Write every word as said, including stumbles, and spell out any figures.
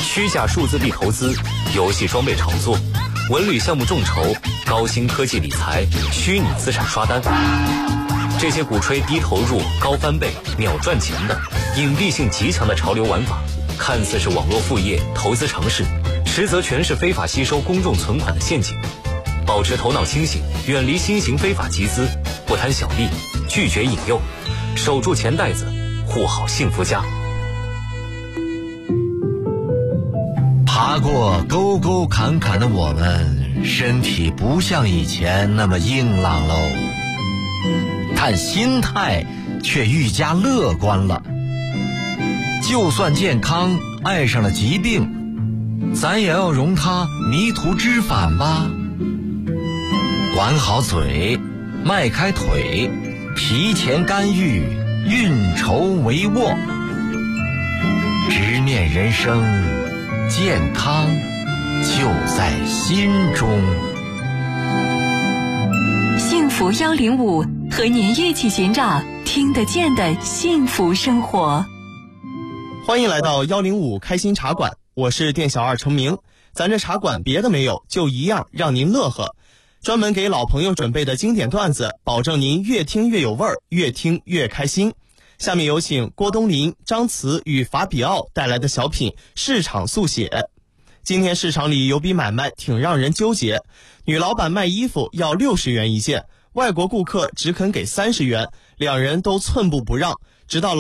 虚假数字币投资、游戏装备炒作、文旅项目众筹、高新科技理财、虚拟资产刷单，这些鼓吹低投入、高翻倍、秒赚钱的隐蔽性极强的潮流玩法，看似是网络副业、投资尝试，实则全是非法吸收公众存款的陷阱。保持头脑清醒，远离新型非法集资，不贪小利，拒绝引诱，守住钱袋子，护好幸福家。 爬过沟沟坎坎的我们，身体不像以前那么硬朗喽，但心态却愈加乐观了。就算健康爱上了疾病，咱也要容它迷途知返吧。管好嘴，迈开腿，提前干预，运筹帷幄，直面人生，健康就在心中。 幸福幺零五和您一起寻找听得见的幸福生活。 欢迎来到幺零五开心茶馆，我是店小二程明。咱这茶馆别的没有，就一样让您乐呵。专门给老朋友准备的经典段子，保证您越听越有味儿，越听越开心。下面有请郭冬临、张慈与法比奥带来的小品《市场速写》。今天市场里有笔买卖挺让人纠结，女老板卖衣服要六十元一件，外国顾客只肯给三十元，两人都寸步不让，直到